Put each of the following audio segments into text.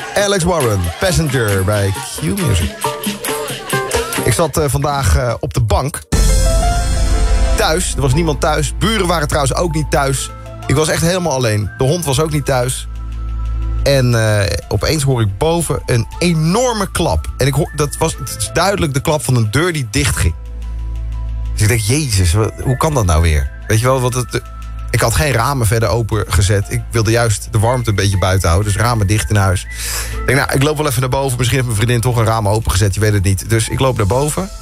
Alex Warren, Passenger bij Q-Music. Ik zat vandaag op de bank. Thuis, er was niemand thuis. Buren waren trouwens ook niet thuis. Ik was echt helemaal alleen. De hond was ook niet thuis. En opeens hoor ik boven een enorme klap. En het is duidelijk de klap van een deur die dicht ging. Dus ik denk, jezus, hoe kan dat nou weer? Weet je wel, ik had geen ramen verder open gezet. Ik wilde juist de warmte een beetje buiten houden. Dus ramen dicht in huis. Ik denk, nou, ik loop wel even naar boven. Misschien heeft mijn vriendin toch een raam open gezet. Je weet het niet. Dus ik loop naar boven.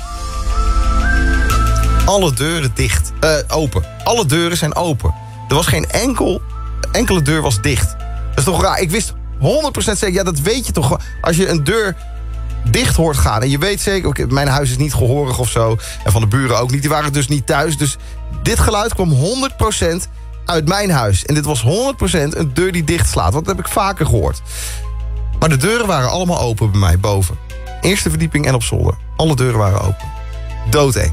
Alle deuren dicht. Open. Alle deuren zijn open. Er was geen enkele deur was dicht. Dat is toch raar? Ik wist 100% zeker. Ja, dat weet je toch. Als je een deur dicht hoort gaan. En je weet zeker, okay, mijn huis is niet gehoorig of zo. En van de buren ook niet. Die waren dus niet thuis. Dus dit geluid kwam 100% uit mijn huis. En dit was 100% een deur die dicht slaat. Want dat heb ik vaker gehoord. Maar de deuren waren allemaal open bij mij boven. Eerste verdieping en op zolder. Alle deuren waren open. Doodeng.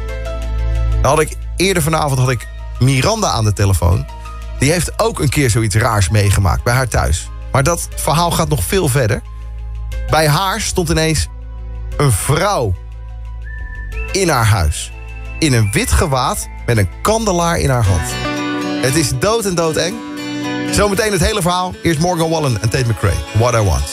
Eerder vanavond had ik Miranda aan de telefoon. Die heeft ook een keer zoiets raars meegemaakt bij haar thuis. Maar dat verhaal gaat nog veel verder. Bij haar stond ineens een vrouw in haar huis. In een wit gewaad met een kandelaar in haar hand. Het is dood en doodeng. Zometeen het hele verhaal. Eerst Morgan Wallen en Tate McRae. What I Want.